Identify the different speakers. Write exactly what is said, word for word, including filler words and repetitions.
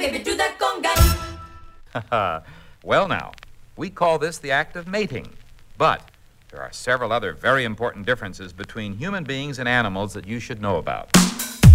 Speaker 1: Baby, do that conga.
Speaker 2: Well, now, we call this the act of mating. But there are several other very important differences between human beings and animals that you should know about.